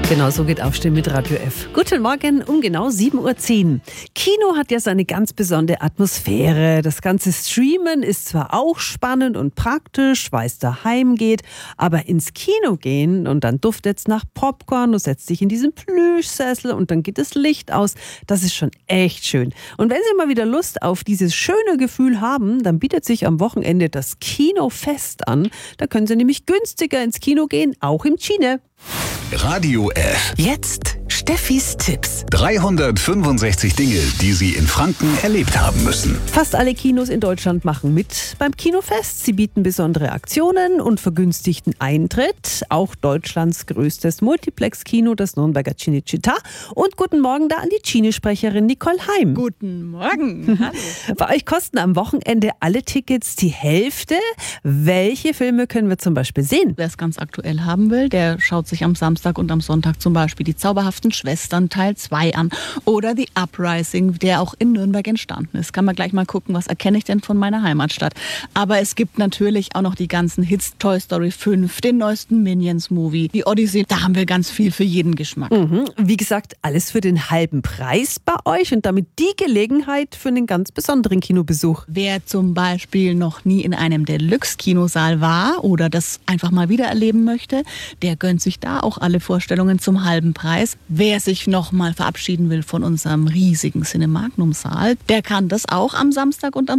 Genau, so geht Aufstehen mit Radio F. Guten Morgen um genau 7.10 Uhr. Kino hat ja seine ganz besondere Atmosphäre. Das ganze Streamen ist zwar auch spannend und praktisch, weil es daheim geht, aber ins Kino gehen und dann duftet es nach Popcorn, du setzt dich in diesen Plüschsessel und dann geht das Licht aus. Das ist schon echt schön. Und wenn Sie mal wieder Lust auf dieses schöne Gefühl haben, dann bietet sich am Wochenende das Kinofest an. Da können Sie nämlich günstiger ins Kino gehen, auch im Cine. Radio F. Jetzt Steffis Tipps. 365 Dinge, die Sie in Franken erlebt haben müssen. Fast alle Kinos in Deutschland machen mit beim Kinofest. Sie bieten besondere Aktionen und vergünstigten Eintritt. Auch Deutschlands größtes Multiplex-Kino, das Nürnberger Cinecittà. Und guten Morgen da an die Cine-Sprecherin Nicole Heim. Guten Morgen. Hallo. Bei euch kosten am Wochenende alle Tickets die Hälfte. Welche Filme können wir zum Beispiel sehen? Wer es ganz aktuell haben will, der schaut sich am Samstag und am Sonntag zum Beispiel die Zauberhaften Schwestern Teil 2 an. Oder The Uprising, der auch in Nürnberg entstanden ist. Kann man gleich mal gucken, was erkenne ich denn von meiner Heimatstadt. Aber es gibt natürlich auch noch die ganzen Hits, Toy Story 5, den neuesten Minions-Movie, die Odyssey. Da haben wir ganz viel für jeden Geschmack. Wie gesagt, alles für den halben Preis bei euch und damit die Gelegenheit für einen ganz besonderen Kinobesuch. Wer zum Beispiel noch nie in einem Deluxe-Kinosaal war oder das einfach mal wieder erleben möchte, der gönnt sich da auch alle Vorstellungen zum halben Preis. Wer sich noch mal verabschieden will von unserem riesigen Cinemagnum-Saal, der kann das auch am Samstag und am